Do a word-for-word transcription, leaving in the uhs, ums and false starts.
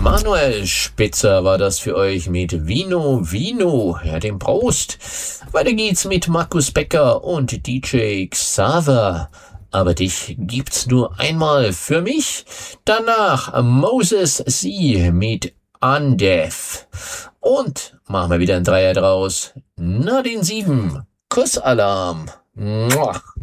Manuel Spitzer war das für euch mit Vino Vino, ja, dem Prost. Weiter geht's mit Markus Becker und D J Xaver. Aber dich gibt's nur einmal für mich. Danach Moses C. mit Undeath. Und machen wir wieder ein Dreier draus. Na den sieben. Kussalarm. Muah.